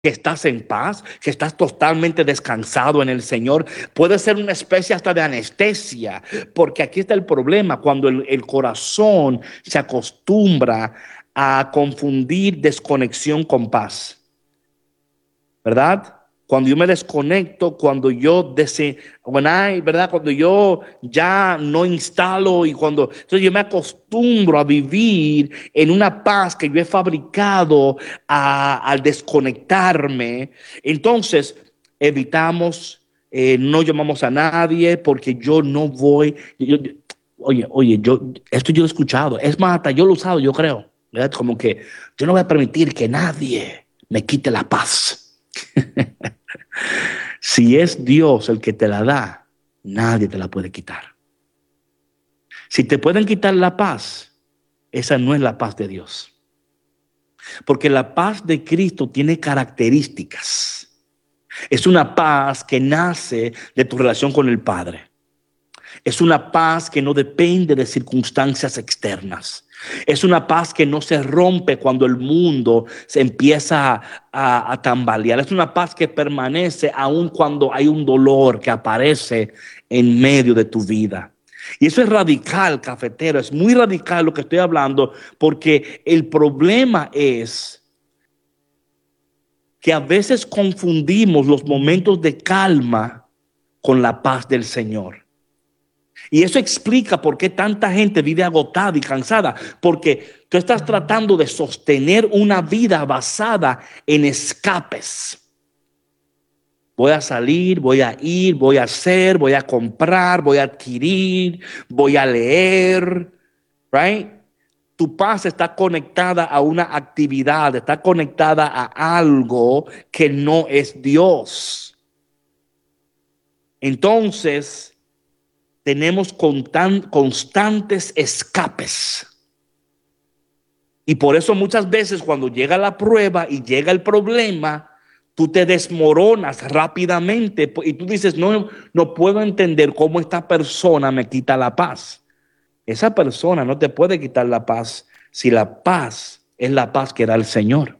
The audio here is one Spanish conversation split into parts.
que estás en paz, que estás totalmente descansado en el Señor. Puede ser una especie hasta de anestesia, porque aquí está el problema: cuando el corazón se acostumbra a confundir desconexión con paz, ¿verdad? Cuando yo me desconecto, cuando yo ¿verdad? Cuando yo ya no instalo entonces yo me acostumbro a vivir en una paz que yo he fabricado al desconectarme. Entonces evitamos, no llamamos a nadie porque yo no voy. Oye, esto yo lo he escuchado. Es más, hasta yo lo he usado, yo creo, ¿verdad? Como que yo no voy a permitir que nadie me quite la paz. Si es Dios el que te la da, nadie te la puede quitar. Si te pueden quitar la paz, esa no es la paz de Dios. Porque la paz de Cristo tiene características. Es una paz que nace de tu relación con el Padre. Es una paz que no depende de circunstancias externas. Es una paz que no se rompe cuando el mundo se empieza a tambalear. Es una paz que permanece aun cuando hay un dolor que aparece en medio de tu vida. Y eso es radical, cafetero. Es muy radical lo que estoy hablando, porque el problema es que a veces confundimos los momentos de calma con la paz del Señor. Y eso explica por qué tanta gente vive agotada y cansada, porque tú estás tratando de sostener una vida basada en escapes. Voy a salir, voy a ir, voy a hacer, voy a comprar, voy a adquirir, voy a leer, right? Tu paz está conectada a una actividad, está conectada a algo que no es Dios. Entonces tenemos constantes escapes. Y por eso muchas veces cuando llega la prueba y llega el problema, tú te desmoronas rápidamente y tú dices, no puedo entender cómo esta persona me quita la paz. Esa persona no te puede quitar la paz si la paz es la paz que da el Señor.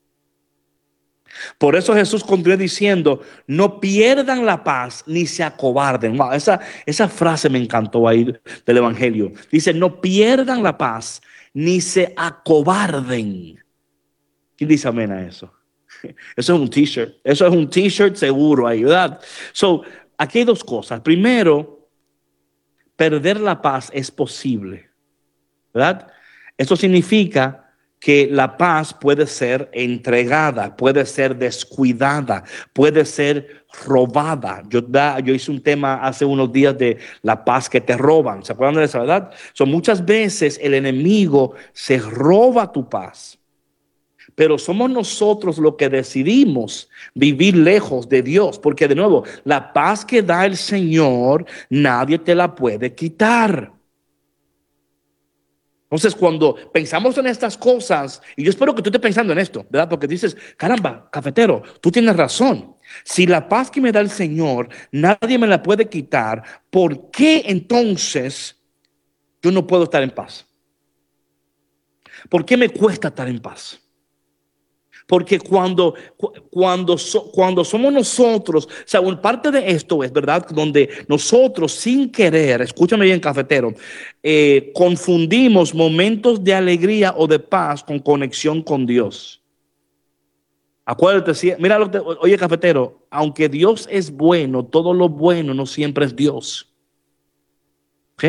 Por eso Jesús continúa diciendo, no pierdan la paz ni se acobarden. Wow, esa frase me encantó ahí del Evangelio. Dice, no pierdan la paz ni se acobarden. ¿Quién dice amén a eso? Eso es un t-shirt. Eso es un t-shirt seguro ahí, ¿verdad? So, aquí hay dos cosas. Primero, perder la paz es posible, ¿verdad? Eso significa que la paz puede ser entregada, puede ser descuidada, puede ser robada. Yo hice un tema hace unos días de la paz que te roban. ¿Se acuerdan de esa, verdad? Muchas veces el enemigo se roba tu paz, pero somos nosotros los que decidimos vivir lejos de Dios, porque de nuevo, la paz que da el Señor, nadie te la puede quitar. Entonces, cuando pensamos en estas cosas, y yo espero que tú estés pensando en esto, ¿verdad? Porque dices, caramba, cafetero, tú tienes razón. Si la paz que me da el Señor, nadie me la puede quitar, ¿por qué entonces yo no puedo estar en paz? ¿Por qué me cuesta estar en paz? Porque cuando somos nosotros, o sea, parte de esto es, ¿verdad? Donde nosotros sin querer, escúchame bien, cafetero, confundimos momentos de alegría o de paz con conexión con Dios. Acuérdate, mira, oye, cafetero, aunque Dios es bueno, todo lo bueno no siempre es Dios. ¿Ok?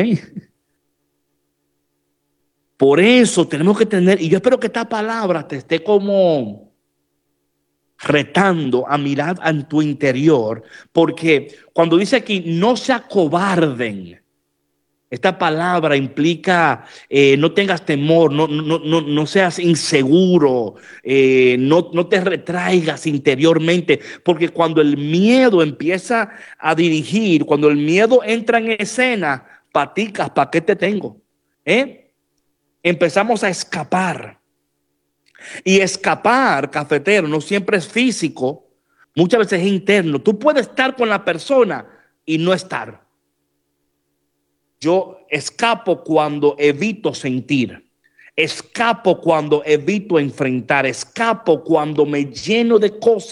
Por eso tenemos que tener, y yo espero que esta palabra te esté como retando a mirar en tu interior, porque cuando dice aquí no se acobarden, esta palabra implica no tengas temor, no seas inseguro, no te retraigas interiormente, porque cuando el miedo empieza a dirigir, cuando el miedo entra en escena, paticas, ¿para qué te tengo? Empezamos a escapar. Y escapar, cafetero, no siempre es físico, muchas veces es interno. Tú puedes estar con la persona y no estar. Yo escapo cuando evito sentir. Escapo cuando evito enfrentar. Escapo cuando me lleno de cosas